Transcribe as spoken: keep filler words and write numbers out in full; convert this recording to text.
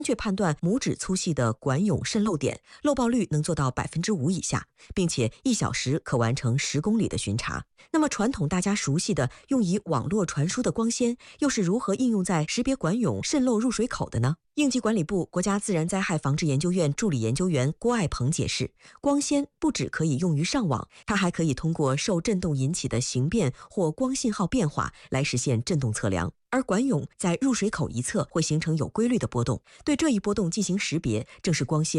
确判断拇指粗细的管涌渗漏点，漏报率能做到百分之五以下，并且一小时可完成十公里的巡查。那么，传统大家熟悉的用以网络传输的光纤，又是如何应用在识别管涌渗漏入水口的呢？应急管理部国家自然灾害防治研究院助理研究员郭爱鹏解释，光纤不只可以用于上网，它还可以通过受震动引起的形变或光信号变化来实现震动测量。而管涌在入水口一侧会形成有规律的波动，对这一波动进行识别，正是光纤